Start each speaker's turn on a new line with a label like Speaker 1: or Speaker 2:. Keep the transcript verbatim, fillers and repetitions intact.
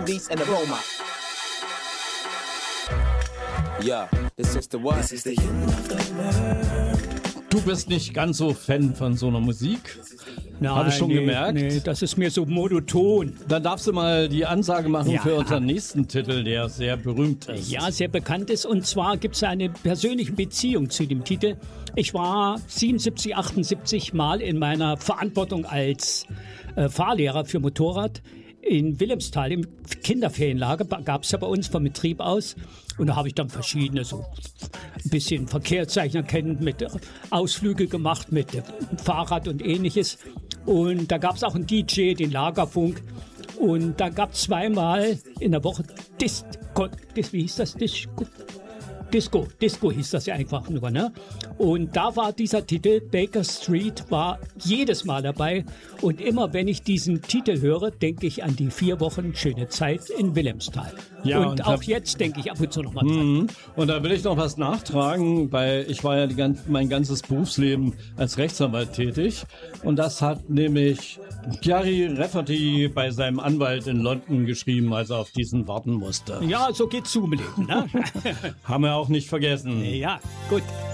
Speaker 1: release and aroma. Yeah, this is the what? This is the end of the world.
Speaker 2: Du bist nicht ganz so Fan von so einer Musik.
Speaker 3: Nein,
Speaker 2: Habe ich schon
Speaker 3: nee,
Speaker 2: gemerkt.
Speaker 3: Nee, das ist mir so monoton.
Speaker 2: Dann darfst du mal die Ansage machen
Speaker 3: Ja.
Speaker 2: für unseren nächsten Titel, der sehr berühmt ist.
Speaker 3: Ja, sehr bekannt ist. Und zwar gibt es eine persönliche Beziehung zu dem Titel. Ich war siebenundsiebzig, achtundsiebzig Mal in meiner Verantwortung als äh, Fahrlehrer für Motorrad in Wilhelmsthal im Kinderferienlager. Gab es ja bei uns vom Betrieb aus. Und da habe ich dann verschiedene, so ein bisschen Verkehrszeichen erkennen, mit Ausflüge gemacht, mit Fahrrad und ähnliches. Und da gab es auch einen D J, den Lagerfunk. Und da gab es zweimal in der Woche Disco, Dis, wie hieß das? Disco? Disco, Disco hieß das ja einfach nur, ne? Und da war dieser Titel, Baker Street, war jedes Mal dabei. Und immer wenn ich diesen Titel höre, denke ich an die vier Wochen schöne Zeit in Wilhelmsthal.
Speaker 2: Ja,
Speaker 3: und,
Speaker 2: und
Speaker 3: auch
Speaker 2: da-
Speaker 3: jetzt denke ich ab und zu noch mal dran.
Speaker 2: Mhm. Und da will ich noch was nachtragen, weil ich war ja die gan- mein ganzes Berufsleben als Rechtsanwalt tätig. Und das hat nämlich Gary Rafferty bei seinem Anwalt in London geschrieben, als er auf diesen warten musste.
Speaker 3: Ja, so geht's zum Leben, ne?
Speaker 2: Haben wir auch nicht vergessen.
Speaker 3: Ja, gut.